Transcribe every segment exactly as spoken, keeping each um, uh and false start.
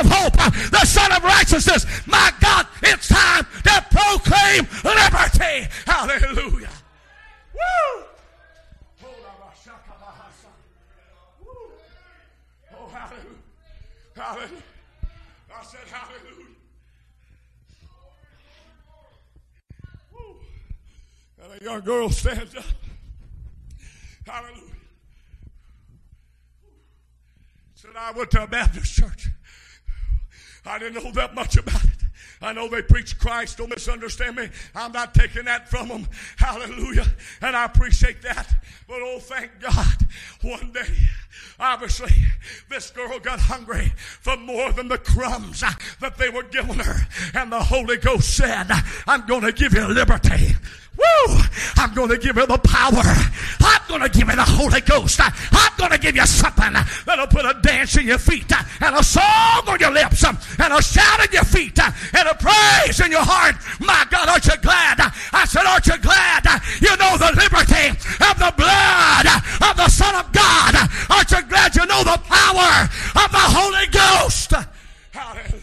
of hope, the Son of righteousness. My God, it's time to proclaim liberty. Hallelujah. Woo! Oh, hallelujah. Hallelujah. I said hallelujah. Woo. And a young girl stands up. Hallelujah. Said, I went to a Baptist church. I didn't know that much about it. I know they preach Christ. Don't misunderstand me. I'm not taking that from them. Hallelujah. And I appreciate that. But oh, thank God, one day, obviously, this girl got hungry for more than the crumbs that they were giving her. And the Holy Ghost said, I'm going to give you liberty. Woo! I'm going to give you the power. I'm going to give you the Holy Ghost. I'm going to give you something that'll put a dance in your feet and a song on your lips and a shout in your feet and a praise in your heart. My God, aren't you glad? I said, aren't you glad? You know the liberty of the blood of the Son of God. Aren't you glad you know the power of the Holy Ghost? Hallelujah.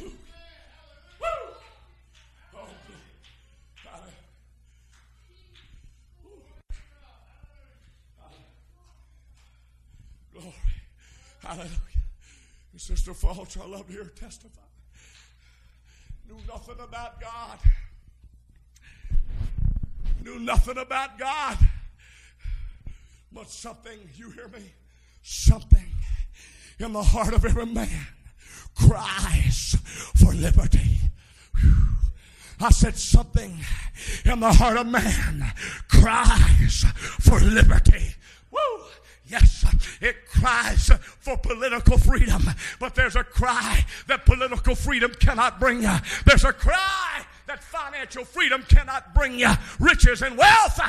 Hallelujah. Sister Falch, I love to hear her testify. Knew nothing about God. Knew nothing about God. But something, you hear me? Something in the heart of every man cries for liberty. Whew. I said something in the heart of man cries for liberty. Woo! Yes, it cries for political freedom, but there's a cry that political freedom cannot bring you. There's a cry that financial freedom cannot bring you riches and wealth.